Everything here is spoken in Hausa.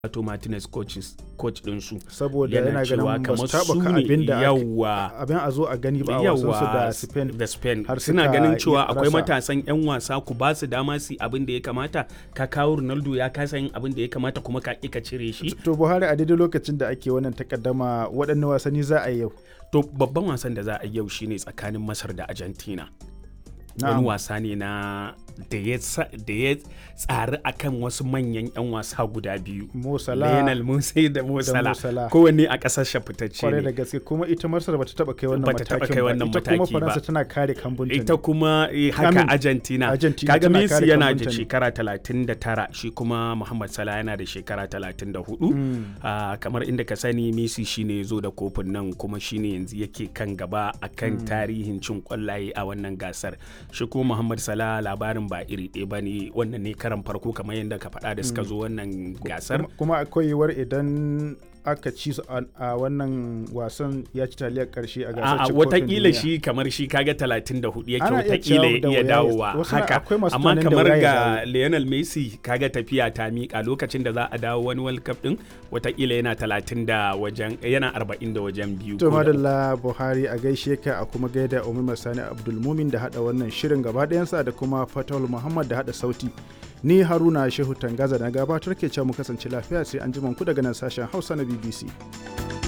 wato Martinez coach ɗinsu saboda yana ganin ba su taɓa ka abin a zo a gani ba a wasansu da Spain suna ganin cewa akwai matasan 'yan wasa ku ba su dama su abin da ya kamata, ka kawo Ronaldo ya kasa yin abin da ya kamata kuma ka ƙi ka cire shi. To Buhari, a daidai lokacin da ake wannan takaddama waɗanne wasanni za a yi yau? To babban wasan da za a yi yau shine tsakanin Masar da Argentina. Wani wasa ne da ya tsari akan wasu manyan 'yan wasa guda biyu, Lionel Messi da Mo Salah, kowanne a ƙasar fitacce ne. Kwarai da gaske, kuma ita Masar bata taɓa kai wannan matakin ba, ita kuma Faransa tana kare kambunta. Ita kuma haka Argentina. Kaga Messi yana da shekara 39, shi kuma Muhammad Salah yana da shekara 34. Kamar inda ka sani Messi shine ya zo da kofin nan kuma shine yanzu yake kan gaba akan tarihin cin kwallaye a wannan gasar. Shi kuma Muhammad Salah labarin ba iri ɗaya ba ne, wannan ne karan farko kamar yadda ka faɗa da suka zo wannan gasar. Kuma akwai yiwuwar idan aka ci su a wannan wasan ya ci taliyar karshe a gasar cin kofin duniya. Watakila shi kamar shi kaga 34 yake watakila ya iya dawowa haka, amma kamar ga Lionel Messi kaga tafiya ta miƙa lokacin da za a dawo wani World Cup din watakila yana 40 da wajen biyu. To madalla Buhari, a gaishe ka, a kuma gaida Umar Sani Abdulmumin da hada wannan shirin gaba ɗayansa da kuma Fatawul Muhammad da hada sauti. Ni Haruna Shehu Tangaza na gabatar ke cewa mu kasance lafiya sai an ji ku daga nan sashen Hausa na BBC.